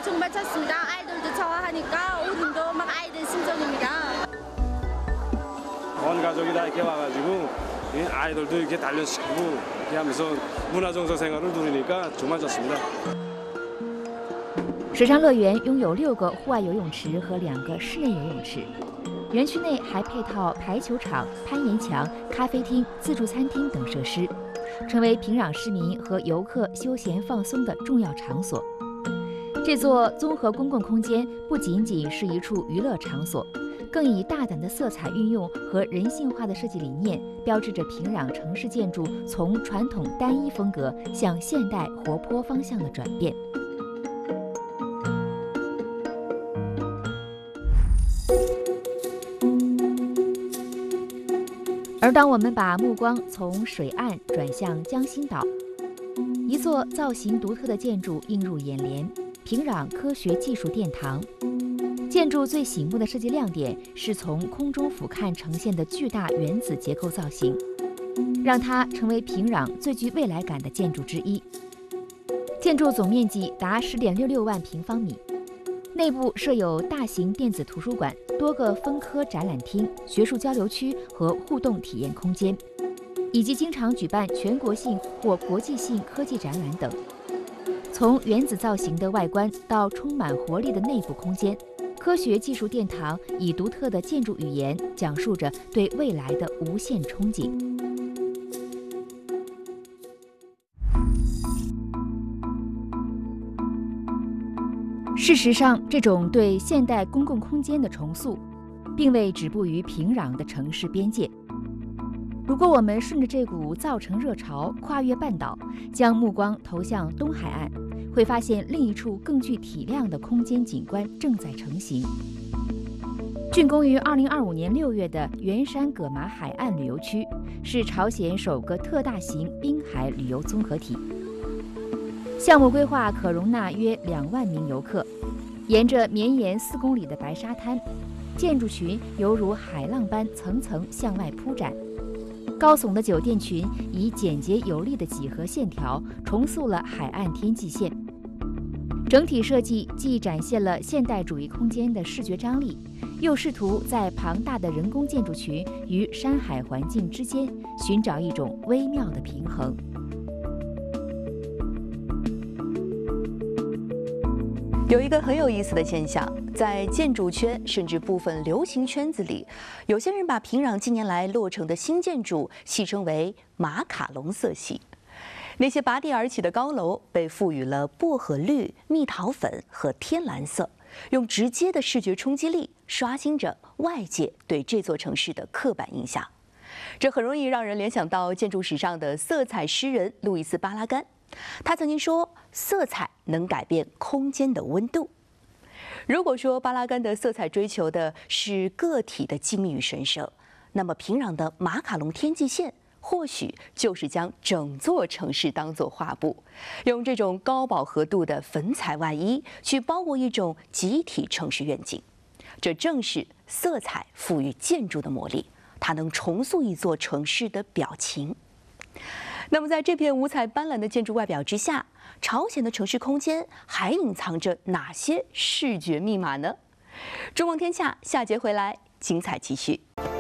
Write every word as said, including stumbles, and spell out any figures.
정말 좋습니다. 아이들도 좋아하니까 오늘도 막 아이들 심정입니다. 온 가족이 다 이렇게 와가지고 아이들도 이렇게 단련시키고 이렇게 하면서 문화정서 생활을 누리니까 정말 좋습니다. 水上乐园拥有六个户外游泳池和两个室内游泳池，园区内还配套排球场、攀岩墙、咖啡厅、自助餐厅等设施，成为平壤市民和游客休闲放松的重要场所。这座综合公共空间不仅仅是一处娱乐场所，更以大胆的色彩运用和人性化的设计理念，标志着平壤城市建筑从传统单一风格向现代活泼方向的转变。 而当我们把目光从水岸转向江心岛，一座造型独特的建筑映入眼帘——平壤科学技术殿堂。建筑最醒目的设计亮点是从空中俯瞰呈现的巨大原子结构造型，让它成为平壤最具未来感的建筑之一。建筑总面积达十点六六万平方米。 内部设有大型电子图书馆、多个分科展览厅、学术交流区和互动体验空间，以及经常举办全国性或国际性科技展览等。从原子造型的外观到充满活力的内部空间，科学技术殿堂以独特的建筑语言讲述着对未来的无限憧憬。 事实上，这种对现代公共空间的重塑，并未止步于平壤的城市边界。如果我们顺着这股造城热潮跨越半岛，将目光投向东海岸，会发现另一处更具体量的空间景观正在成型。竣工于二零二五年六月的圆山葛麻海岸旅游区，是朝鲜首个特大型滨海旅游综合体。 项目规划可容纳约两万名游客，沿着绵延四公里的白沙滩，建筑群犹如海浪般层层向外铺展。高耸的酒店群以简洁有力的几何线条重塑了海岸天际线。整体设计既展现了现代主义空间的视觉张力，又试图在庞大的人工建筑群与山海环境之间寻找一种微妙的平衡。 有一个很有意思的现象，在建筑圈甚至部分流行圈子里，有些人把平壤近年来落成的新建筑戏称为“马卡龙色系”。那些拔地而起的高楼被赋予了薄荷绿、蜜桃粉和天蓝色，用直接的视觉冲击力刷新着外界对这座城市的刻板印象。这很容易让人联想到建筑史上的色彩诗人路易斯·巴拉干。 他曾经说：“色彩能改变空间的温度。”如果说巴拉干的色彩追求的是个体的静谧与神圣，那么平壤的马卡龙天际线或许就是将整座城市当作画布，用这种高饱和度的粉彩外衣去包裹一种集体城市愿景。这正是色彩赋予建筑的魔力，它能重塑一座城市的表情。 那么，在这片五彩斑斓的建筑外表之下，朝鲜的城市空间还隐藏着哪些视觉密码呢？中望天下下节回来，精彩继续。